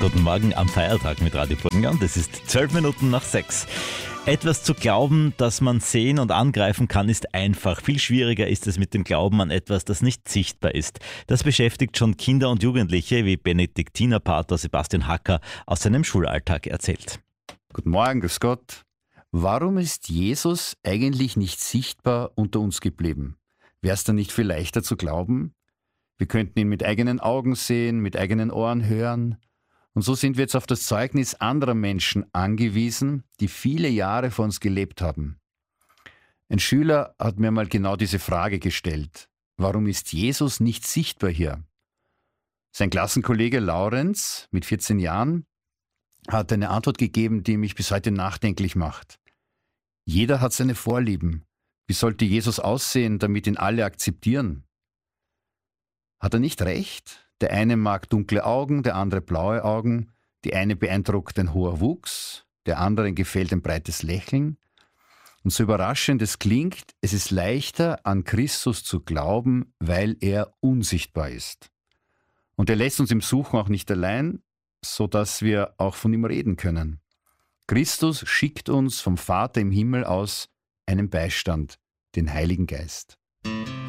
Guten Morgen am Feiertag mit Radio Burgenland. Es ist 12 Minuten nach 6. Etwas zu glauben, das man sehen und angreifen kann, ist einfach. Viel schwieriger ist es mit dem Glauben an etwas, das nicht sichtbar ist. Das beschäftigt schon Kinder und Jugendliche, wie Benediktinerpater Sebastian Hacker aus seinem Schulalltag erzählt. Guten Morgen, grüß Gott. Warum ist Jesus eigentlich nicht sichtbar unter uns geblieben? Wäre es dann nicht viel leichter zu glauben? Wir könnten ihn mit eigenen Augen sehen, mit eigenen Ohren hören. Und so sind wir jetzt auf das Zeugnis anderer Menschen angewiesen, die viele Jahre vor uns gelebt haben. Ein Schüler hat mir mal genau diese Frage gestellt. Warum ist Jesus nicht sichtbar hier? Sein Klassenkollege Laurenz mit 14 Jahren hat eine Antwort gegeben, die mich bis heute nachdenklich macht. Jeder hat seine Vorlieben. Wie sollte Jesus aussehen, damit ihn alle akzeptieren? Hat er nicht recht? Der eine mag dunkle Augen, der andere blaue Augen. Die eine beeindruckt ein hoher Wuchs, der anderen gefällt ein breites Lächeln. Und so überraschend es klingt, es ist leichter, an Christus zu glauben, weil er unsichtbar ist. Und er lässt uns im Suchen auch nicht allein, sodass wir auch von ihm reden können. Christus schickt uns vom Vater im Himmel aus einen Beistand, den Heiligen Geist.